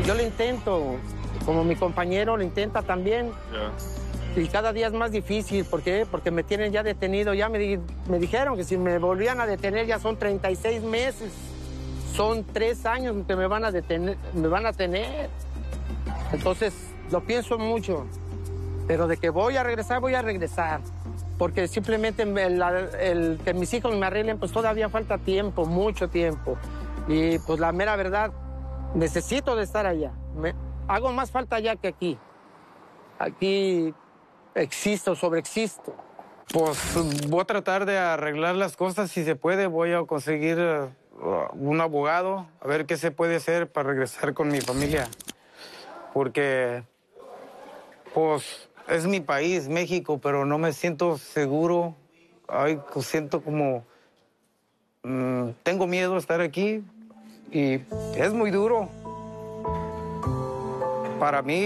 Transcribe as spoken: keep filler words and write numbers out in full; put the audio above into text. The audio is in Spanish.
Yo lo intento, como mi compañero lo intenta también. Yeah. Y cada día es más difícil. ¿Por qué? Porque me tienen ya detenido. Ya me, di me dijeron que si me volvían a detener ya son treinta y seis meses. Son tres años que me van a detener, me van a tener. Entonces, lo pienso mucho. Pero de que voy a regresar, voy a regresar. Porque simplemente el, el que mis hijos me arreglen, pues todavía falta tiempo, mucho tiempo. Y pues la mera verdad, necesito de estar allá. Me, hago más falta allá que aquí. Aquí existo, sobreexisto. Pues voy a tratar de arreglar las cosas si se puede. Voy a conseguir uh, un abogado, a ver qué se puede hacer para regresar con mi familia. Porque, pues, es mi país, México, pero no me siento seguro. Ay, siento como... Mmm, tengo miedo de estar aquí y es muy duro para mí.